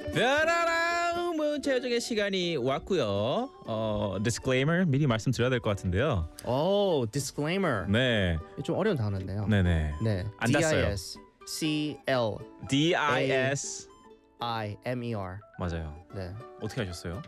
뾰라랑 문체적의 시간이 왔고요. disclaimer 미리 말씀드려야 될 것 같은데요. 오, disclaimer. 네, 좀 어려운 단어인데요. 네네. 네. 안 땄어요. DISCLIMER. DIS 맞아요. 네. 어떻게 하셨어요?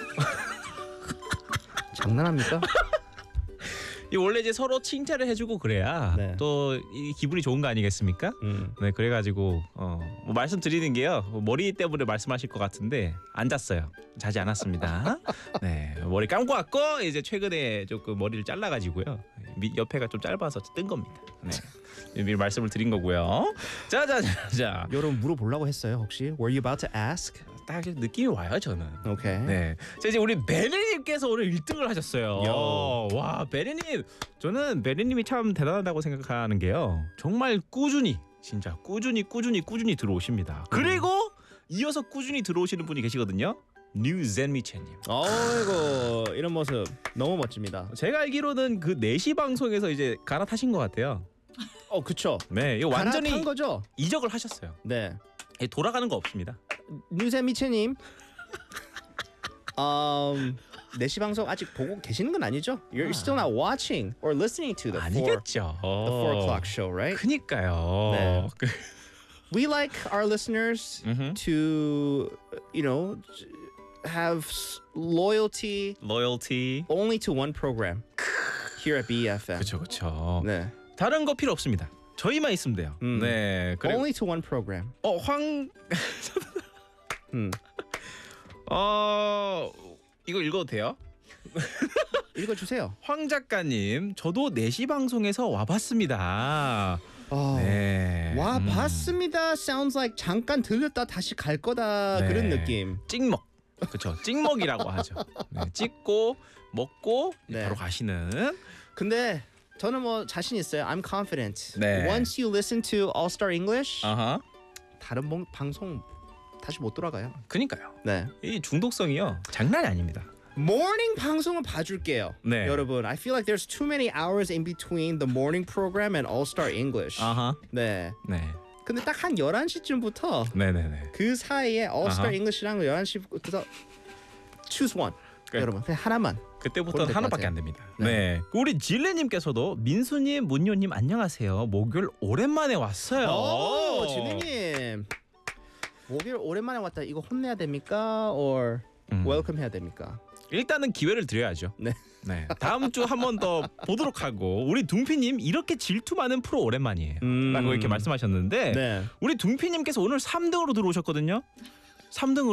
장난합니까? 이 원래 이제 서로 칭찬을 해주고 그래야 네. 또 이 기분이 좋은 거 아니겠습니까? 네, 그래가지고 뭐 말씀드리는 게요. 머리 때문에 말씀하실 것 같은데 안 잤어요. 자지 않았습니다. 네, 머리 감고 왔고 이제 최근에 조금 머리를 잘라가지고요. 옆에가 좀 짧아서 뜬 겁니다. 네, 미리 말씀을 드린 거고요. 자. 여러분 물어보려고 했어요. 혹시 Were you about to ask? 딱 느낌이 와요 저는. 오케이. 네, 자 이제 우리 베리님께서 오늘 1등을 하셨어요. 요. 와, 베리님, 저는 베리님이 참 대단하다고 생각하는 게요. 정말 꾸준히, 진짜 꾸준히 들어오십니다. 그리고 이어서 꾸준히 들어오시는 분이 계시거든요. 뉴젠미첸님. 어이구, 이런 모습 너무 멋집니다. 제가 알기로는 그 4시 방송에서 이제 갈아타신 것 같아요. 그쵸. 네, 이거 완전히 갈아탄 거죠? 이적을 하셨어요. 네. 돌아가는 거 없습니다. 뉴세미체님. 4시 방송 아직 보고 계시는 건 아니죠? You're still not watching or listening to the 아니겠죠. 4 o'clock show, right? 그니까요. 네. We like our listeners to, you know, have loyalty only to one program here at BFM. 그렇죠. 네. 다른 거 필요 없습니다. 저희만 있으면 돼요. 네. 그리고 Only to one program. 이거 읽어도 돼요? 읽어주세요. 황 작가님, 저도 4시 방송에서 와봤습니다. 네. 와 봤습니다. Sounds like 잠깐 들렸다 다시 갈 거다. 네. 그런 느낌. 찍먹. 그렇죠. 찍먹이라고 하죠. 네, 찍고 먹고 네. 바로 가시는. 근데 저는 뭐 자신 있어요. I'm confident. 네. Once you listen to All Star English, 아하. 다른 방송 다시 못 돌아가요. 그니까요. 네. 이 중독성이요. 장난이 아닙니다. Morning 방송은 봐줄게요. 네. 여러분, I feel like there's too many hours in between the morning program and All Star English. 아하. 네. 네. 근데 딱 한 11시쯤부터 네네네. 그 사이에 All Star 아하. English랑 11시부터 choose one. 그래. 여러분, 그냥 하나만. 그때부터는 될것 하나밖에 같아요. 안 됩니다. 네. 우리 질레님께서도 민수님, 문효님 안녕하세요. 목요일 오랜만에 왔어요. 오, 진우님. 목요일 오랜만에 왔다. 이거 혼내야 됩니까? or welcome 해야 됩니까? 일단은 기회를 드려야죠. 네. 네. 다음 주 한 번 더 보도록 하고 우리 둥피님 이렇게 질투 많은 프로 오랜만이에요. 라고 이렇게 말씀하셨는데 네. 우리 둥피님께서 오늘 3등으로 들어오셨거든요. 3등으로